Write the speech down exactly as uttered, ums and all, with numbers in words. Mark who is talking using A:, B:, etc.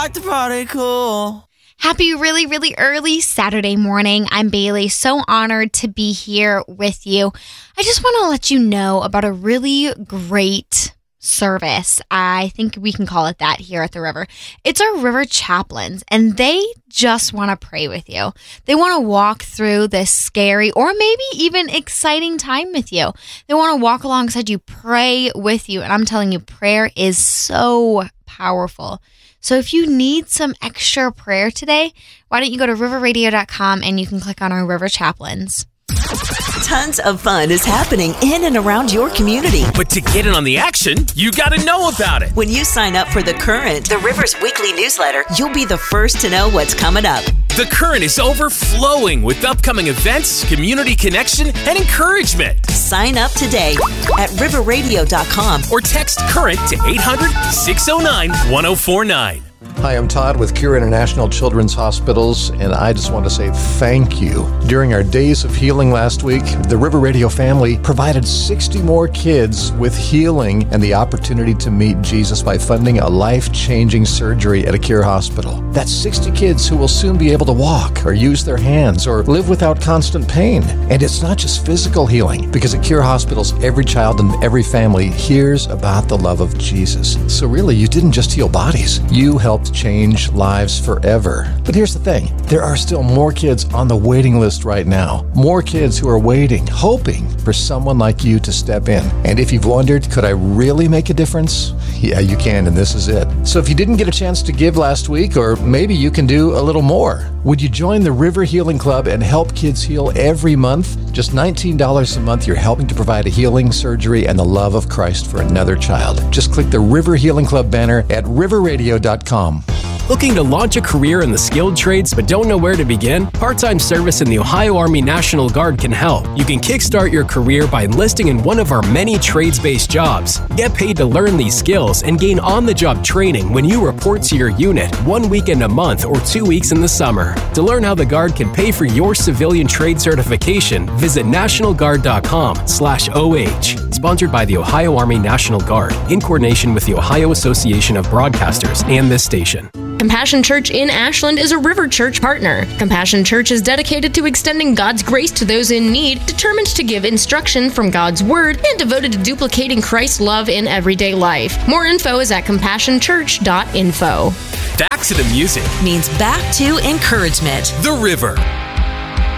A: like to party cool.
B: Happy really, really early Saturday morning. I'm Bailey. So honored to be here with you. I just want to let you know about a really great service. I think we can call it that here at the River. It's our River Chaplains, and they just want to pray with you. They want to walk through this scary or maybe even exciting time with you. They want to walk alongside you, pray with you. And I'm telling you, prayer is so powerful. So if you need some extra prayer today, why don't you go to river radio dot com and you can click on our River Chaplains.
C: Tons of fun is happening in and around your community.
D: But to get in on the action, you got to know about it.
C: When you sign up for The Current, the River's weekly newsletter, you'll be the first to know what's coming up.
D: The Current is overflowing with upcoming events, community connection, and encouragement.
C: Sign up today at river radio dot com
D: or text CURRENT to eight hundred, six oh nine, one oh four nine.
E: Hi, I'm Todd with Cure International Children's Hospitals, and I just want to say thank you. During our Days of Healing last week, the River Radio family provided sixty more kids with healing and the opportunity to meet Jesus by funding a life-changing surgery at a Cure hospital. That's sixty kids who will soon be able to walk or use their hands or live without constant pain. And it's not just physical healing, because at Cure hospitals, every child and every family hears about the love of Jesus. So really, you didn't just heal bodies. You helped change lives forever. But here's the thing. There are still more kids on the waiting list right now. More kids who are waiting, hoping for someone like you to step in. And if you've wondered, could I really make a difference? Yeah, you can, and this is it. So if you didn't get a chance to give last week, or maybe you can do a little more, would you join the River Healing Club and help kids heal every month? Just nineteen dollars a month, you're helping to provide a healing, surgery, and the love of Christ for another child. Just click the River Healing Club banner at river radio dot com.
F: Looking to launch a career in the skilled trades but don't know where to begin? Part-time service in the Ohio Army National Guard can help. You can kickstart your career by enlisting in one of our many trades-based jobs. Get paid to learn these skills and gain on-the-job training when you report to your unit one weekend a month or two weeks in the summer. To learn how the Guard can pay for your civilian trade certification, visit national guard dot com slash O H. Sponsored by the Ohio Army National Guard in coordination with the Ohio Association of Broadcasters and this station.
G: Compassion Church in Ashland is a River Church partner. Compassion Church is dedicated to extending God's grace to those in need, determined to give instruction from God's Word, and devoted to duplicating Christ's love in everyday life. More info is at compassion church dot info.
D: Back to the music
C: means back to encouragement.
D: The River.